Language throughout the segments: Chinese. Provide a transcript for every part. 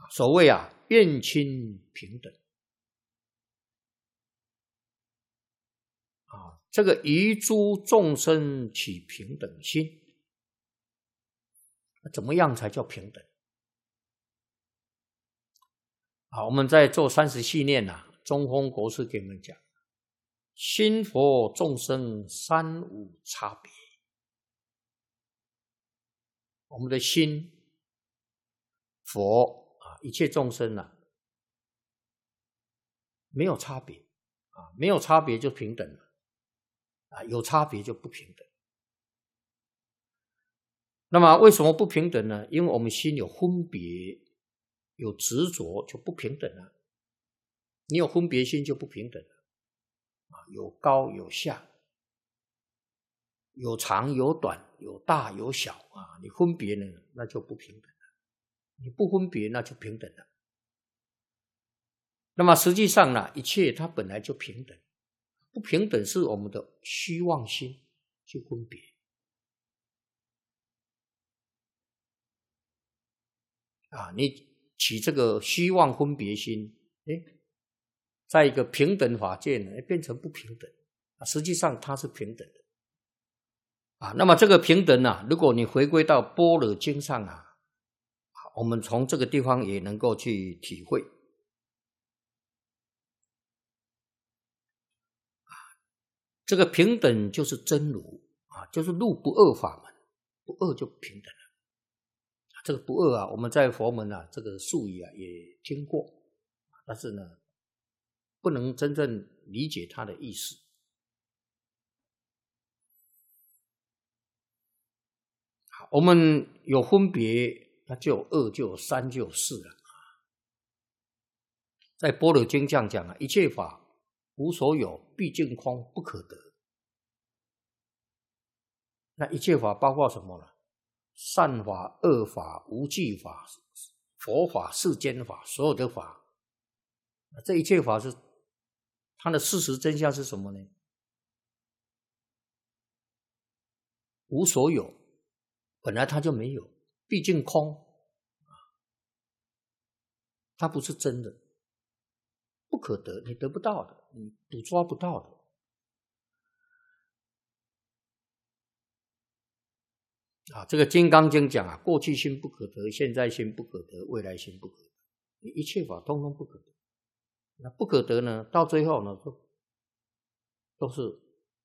所谓愿亲平等这个于诸众生起平等心，怎么样才叫平等？我们在做30系念中峰国师给我们讲，心佛众生三无差别。我们的心佛一切众生没有差别没有差别就平等了有差别就不平等。那么为什么不平等呢？因为我们心有分别有执着就不平等了。你有分别心就不平等了有高有下，有长有短，有大有小你分别呢，那就不平等了。你不分别那就平等了。那么实际上呢，一切它本来就平等，不平等是我们的虚妄心去分别你起这个虚妄分别心在一个平等法界呢变成不平等实际上它是平等的那么这个平等如果你回归到般若经上我们从这个地方也能够去体会这个平等就是真如就是入不二法门，不二就平等了这个不二我们在佛门这个术语也听过但是呢不能真正理解它的意思我们有分别它就有二就有三就有四了在般若经这样讲一切法无所有毕竟空不可得那一切法包括什么呢？善法恶法无记法佛法世间法所有的法这一切法是它的事实真相是什么呢？无所有本来它就没有毕竟空它不是真的不可得你得不到的你捕捉不到的这个金刚经讲过去心不可得现在心不可得未来心不可得你一切法通通不可得那不可得呢到最后呢都是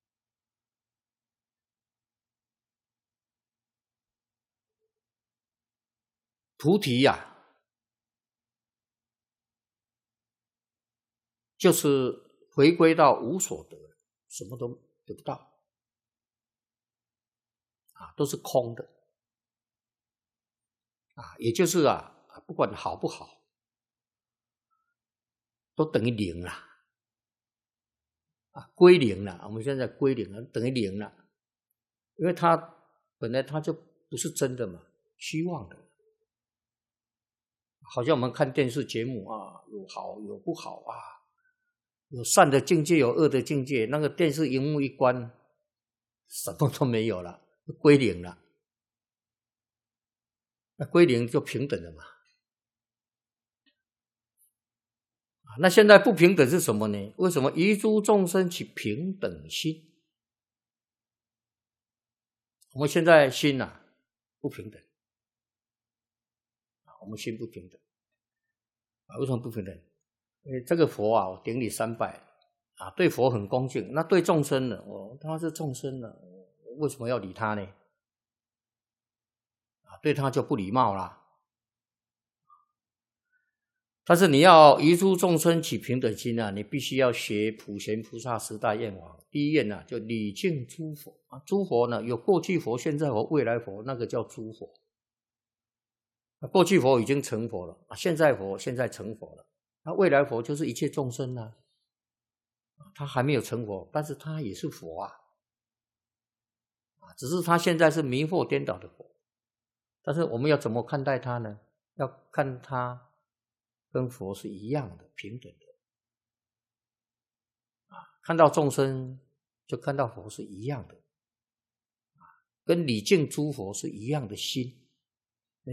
菩提就是回归到无所得什么都得不到都是空的也就是不管好不好都等于零了归零了我们现在归零了等于零了因为它本来它就不是真的嘛虚妄的好像我们看电视节目有好有不好有善的境界有恶的境界那个电视荧幕一关什么都没有了归零了那归零就平等了嘛那现在不平等是什么呢？为什么于诸众生起平等心我们现在心不平等我们心不平等为什么不平等？因为这个佛我顶礼三拜对佛很恭敬那对众生呢他是众生呢为什么要理他呢对他就不礼貌啦但是你要于诸众生起平等心你必须要学普贤菩萨十大愿王第一愿就礼敬诸佛诸佛呢有过去佛现在佛未来佛那个叫诸佛过去佛已经成佛了现在佛现在成佛了那未来佛就是一切众生他还没有成佛但是他也是佛只是他现在是迷惑颠倒的佛但是我们要怎么看待他呢？要看他跟佛是一样的平等的看到众生就看到佛是一样的跟礼敬诸佛是一样的心